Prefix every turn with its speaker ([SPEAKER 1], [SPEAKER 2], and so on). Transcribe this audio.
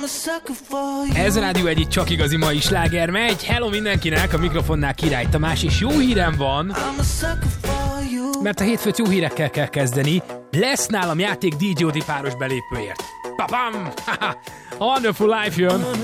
[SPEAKER 1] Ez a Rádió egyik csak igazi mai sláger megy. Hello mindenkinek, a mikrofonnál Király Tamás, és jó hírem van, mert a hétfőt jó hírekkel kell kezdeni. Lesz nálam játék DJ Odi páros belépőért. Papam! A Wonderful Life jön.